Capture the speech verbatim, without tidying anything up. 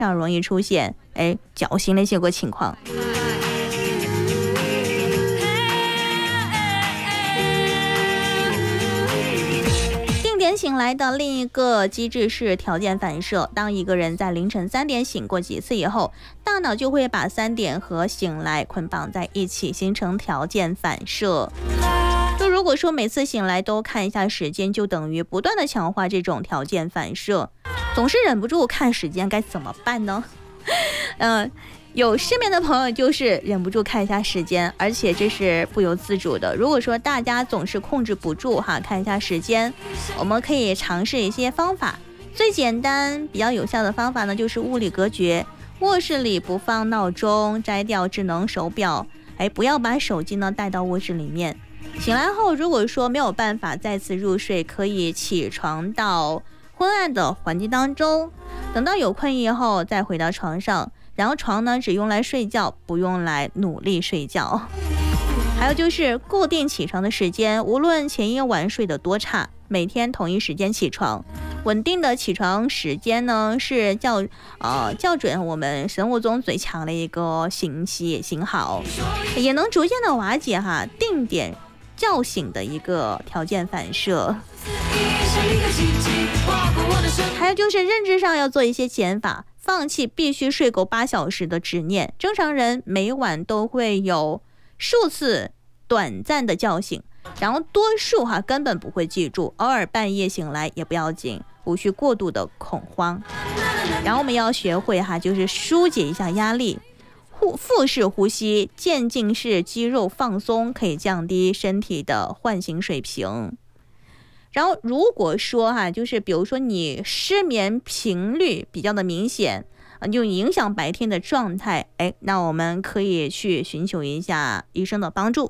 非常容易出现哎绞刑的一些个情况。定点醒来的另一个机制是条件反射，当一个人在凌晨三点醒过几次以后，大脑就会把三点和醒来捆绑在一起，形成条件反射。就如果说每次醒来都看一下时间，就等于不断的强化这种条件反射，总是忍不住看时间，该怎么办呢？嗯、呃，有失眠的朋友就是忍不住看一下时间，而且这是不由自主的。如果说大家总是控制不住哈，看一下时间，我们可以尝试一些方法。最简单比较有效的方法呢，就是物理隔绝，卧室里不放闹钟，摘掉智能手表，哎，不要把手机呢带到卧室里面。醒来后，如果说没有办法再次入睡，可以起床到昏暗的环境当中，等到有困意后再回到床上，然后床呢只用来睡觉，不用来努力睡觉。还有就是固定起床的时间，无论前一晚睡得多差，每天同一时间起床。稳定的起床时间呢，是校呃校准我们生物钟最强的一个信息信号，也能逐渐的瓦解哈定点叫醒的一个条件反射。还有就是认知上要做一些减法，放弃必须睡够八小时的执念。正常人每晚都会有数次短暂的叫醒，然后多数哈根本不会记住，偶尔半夜醒来也不要紧，无需过度的恐慌。然后我们要学会哈，就是疏解一下压力，腹式呼吸、渐进式肌肉放松，可以降低身体的唤醒水平。然后如果说哈，就是比如说你失眠频率比较的明显，就影响白天的状态，哎，那我们可以去寻求一下医生的帮助。